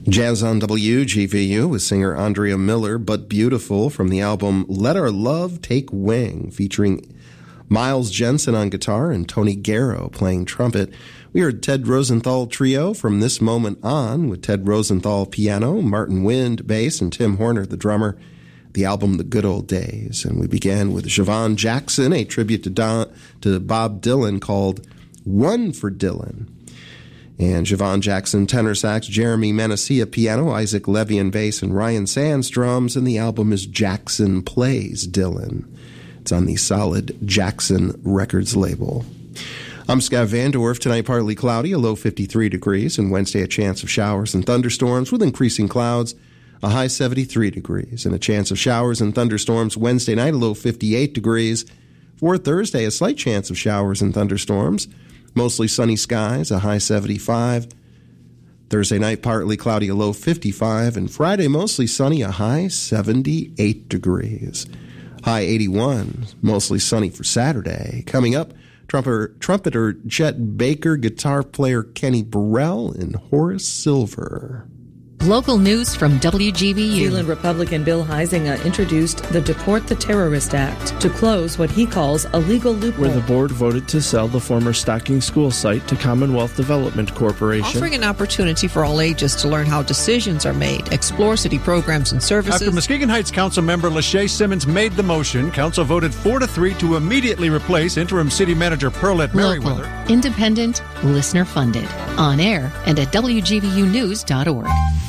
Jazz on WGVU with singer Andrea Miller, But Beautiful, from the album Let Our Love Take Wing, featuring Miles Jensen on guitar and Tony Guerrero playing trumpet. We heard Ted Rosenthal Trio, From This Moment On, with Ted Rosenthal piano, Martin Wind bass, and Tim Horner the drummer. The album The Good Old Days. And we began with Siobhan Jackson, a tribute to Bob Dylan called One for Dylan. And Siobhan Jackson, tenor sax, Jeremy Menecia piano, Isaac Levian bass, and Ryan Sands drums. And the album is Jackson Plays Dylan. It's on the Solid Jackson Records label. I'm Scott Vandorf. Tonight, partly cloudy, a low 53 degrees, and Wednesday, a chance of showers and thunderstorms with increasing clouds, a high 73 degrees, and a chance of showers and thunderstorms Wednesday night, a low 58 degrees. For Thursday, a slight chance of showers and thunderstorms, mostly sunny skies, a high 75. Thursday night, partly cloudy, a low 55. And Friday, mostly sunny, a high 78 degrees. High 81, mostly sunny for Saturday. Coming up, trumpeter Chet Baker, guitar player Kenny Burrell, and Horace Silver. Local news from WGVU. Zealand Republican Bill Huizinga introduced the Deport the Terrorist Act to close what he calls a legal loophole. Where the board voted to sell the former Stocking School site to Commonwealth Development Corporation. Offering an opportunity for all ages to learn how decisions are made, explore city programs and services. After Muskegon Heights Council member Lachey Simmons made the motion, Council voted 4-3 to immediately replace interim city manager Pearlette Merriweather. Local, independent, listener-funded. On air and at WGVUnews.org.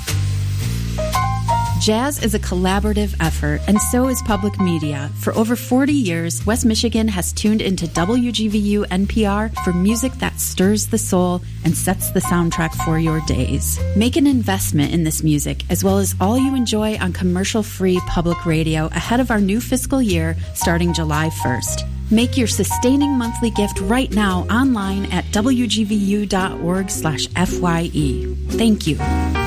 Jazz is a collaborative effort, and so is public media. For over 40 years, West Michigan has tuned into WGVU NPR for music that stirs the soul and sets the soundtrack for your days. Make an investment in this music, as well as all you enjoy on commercial-free public radio ahead of our new fiscal year starting July 1st. Make your sustaining monthly gift right now online at wgvu.org/FYE. Thank you.